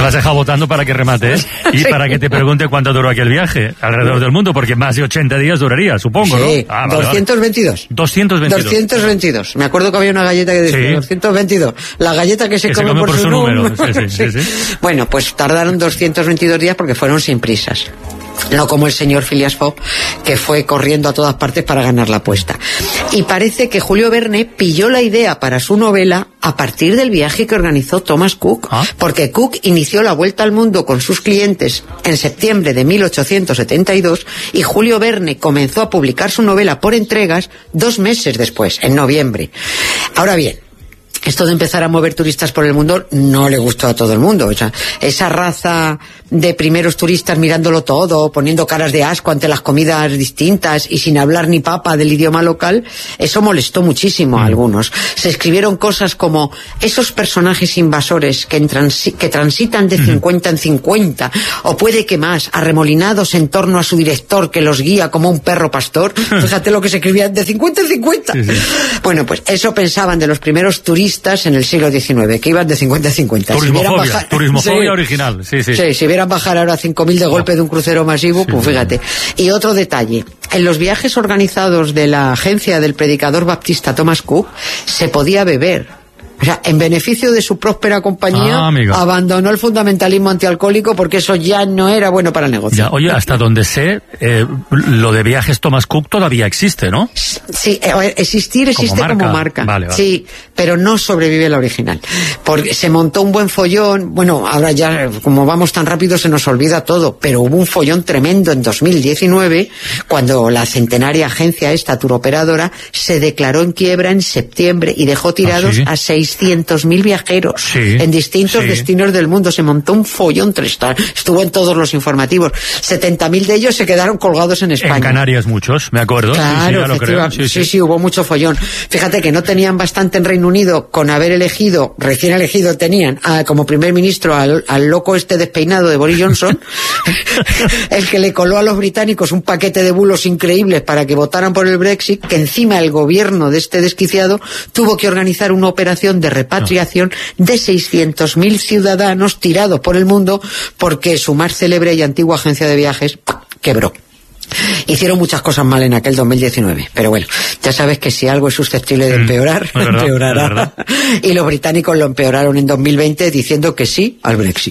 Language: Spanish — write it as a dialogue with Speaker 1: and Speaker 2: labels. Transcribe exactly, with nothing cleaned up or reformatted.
Speaker 1: Lo has dejado votando para que remate, ¿eh? Y sí. Para que te pregunte cuánto duró aquel viaje alrededor del mundo, porque más de ochenta días duraría, supongo,
Speaker 2: sí,
Speaker 1: ¿no? Ah,
Speaker 2: vale, doscientos veintidós.
Speaker 1: doscientos veintidós.
Speaker 2: doscientos veintidós. Me acuerdo que había una galleta que decía sí. doscientos veintidós. La galleta que se,
Speaker 1: que
Speaker 2: come,
Speaker 1: se come
Speaker 2: por,
Speaker 1: por
Speaker 2: su,
Speaker 1: su número.
Speaker 2: número.
Speaker 1: Sí, sí, sí, sí.
Speaker 2: Bueno, pues tardaron doscientos veintidós días porque fueron sin prisas. No como el señor Phileas Fogg, que fue corriendo a todas partes para ganar la apuesta. Y parece que Julio Verne pilló la idea para su novela a partir del viaje que organizó Thomas Cook, ¿ah? Porque Cook inició la vuelta al mundo con sus clientes en septiembre de mil ochocientos setenta y dos y Julio Verne comenzó a publicar su novela por entregas dos meses después, en noviembre. Ahora bien, esto de empezar a mover turistas por el mundo no le gustó a todo el mundo. O sea, esa raza de primeros turistas mirándolo todo, poniendo caras de asco ante las comidas distintas y sin hablar ni papa del idioma local, eso molestó muchísimo a algunos. Se escribieron cosas como esos personajes invasores que, transi- que transitan de cincuenta en cincuenta, o puede que más, arremolinados en torno a su director que los guía como un perro pastor. Fíjate lo que se escribía, de cincuenta en cincuenta. Sí, sí. Bueno, pues eso pensaban de los primeros turistas en el siglo diecinueve, que iban de cincuenta en cincuenta.
Speaker 1: Turismofobia,
Speaker 2: si bajar,
Speaker 1: turismofobia
Speaker 2: sí,
Speaker 1: original. Sí, sí.
Speaker 2: Sí, si vieran bajar ahora cinco mil de golpe oh. de un crucero masivo, sí, pues fíjate. Sí. Y otro detalle, en los viajes organizados de la agencia del predicador baptista Thomas Cook, se podía beber. O sea, en beneficio de su próspera compañía, ah, abandonó el fundamentalismo antialcohólico porque eso ya no era bueno para el negocio.
Speaker 1: Ya, oye, hasta donde sé, eh, lo de viajes Thomas Cook todavía existe, ¿no?
Speaker 2: Sí, eh, existir existe como marca. Como marca.
Speaker 1: Vale, vale.
Speaker 2: Sí, pero no sobrevive la original. Porque se montó un buen follón. Bueno, ahora ya, como vamos tan rápido, se nos olvida todo. Pero hubo un follón tremendo en dos mil diecinueve, cuando la centenaria agencia esta turoperadora se declaró en quiebra en septiembre y dejó tirados ¿Ah, sí? a seiscientos mil viajeros sí, en distintos sí. destinos del mundo. Se montó un follón trestal. Estuvo en todos los informativos. setenta mil de ellos se quedaron colgados en España.
Speaker 1: En Canarias muchos, me acuerdo.
Speaker 2: Claro,
Speaker 1: sí, sí, lo creo.
Speaker 2: Sí, sí. sí, sí, hubo mucho follón. Fíjate que no tenían bastante en Reino Unido con haber elegido, recién elegido tenían a, como primer ministro al, al loco este despeinado de Boris Johnson, el que le coló a los británicos un paquete de bulos increíbles para que votaran por el Brexit, que encima el gobierno de este desquiciado tuvo que organizar una operación de repatriación no. de seiscientos mil ciudadanos tirados por el mundo porque su más célebre y antigua agencia de viajes quebró. Hicieron muchas cosas mal en aquel dos mil diecinueve, pero bueno, ya sabes que si algo es susceptible de empeorar, mm, verdad, empeorará. Y los británicos lo empeoraron en dos mil veinte diciendo que sí al Brexit.